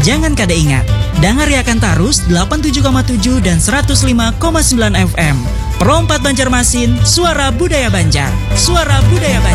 Jangan kada ingat, dengar Akan Tarus 87,7 dan 105,9 FM. Perompat Banjarmasin, suara budaya Banjar. Suara budaya Banjar.